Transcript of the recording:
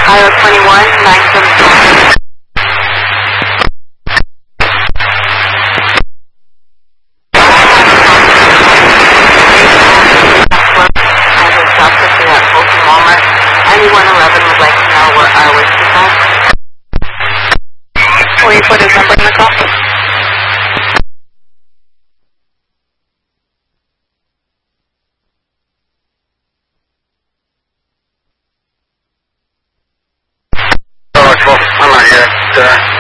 Iowa 21, 975. Walmart. Anyone 11 would like to know where our whiskey is. Will you put his number in the call? I'm not yet.